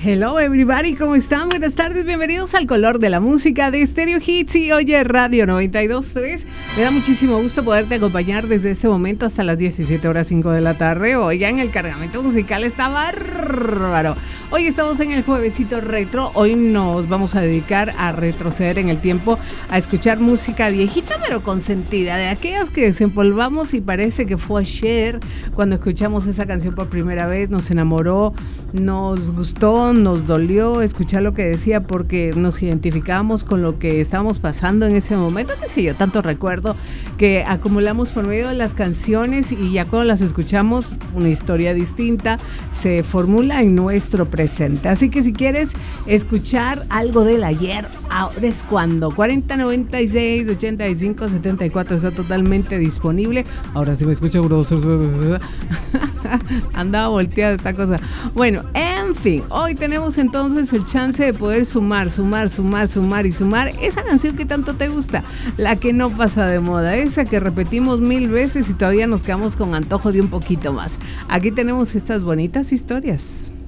Hello everybody, ¿cómo están? Buenas tardes, bienvenidos al Color de la Música de Stereo Hits y Oye Radio 92.3. Me da muchísimo gusto poderte acompañar desde este momento hasta las 17:05 de la tarde. Oigan, el cargamento musical está bárbaro. Hoy estamos en el juevesito retro. Hoy nos vamos a dedicar a retroceder en el tiempo, a escuchar música viejita pero consentida, de aquellas que desempolvamos y parece que fue ayer cuando escuchamos esa canción por primera vez, nos enamoró, nos gustó, nos dolió escuchar lo que decía porque nos identificamos con lo que estábamos pasando en ese momento, qué sé yo, tanto recuerdo que acumulamos por medio de las canciones y ya cuando las escuchamos una historia distinta se formula en nuestro presente. Así que si quieres escuchar algo del ayer, ahora es cuando 4096 85 74 está totalmente disponible. Ahora sí me escucho andaba volteada esta cosa. Bueno, en fin, hoy tenemos entonces el chance de poder sumar esa canción que tanto te gusta, la que no pasa de moda, esa que repetimos 1000 veces y todavía nos quedamos con antojo de un poquito más. Aquí tenemos estas bonitas historias.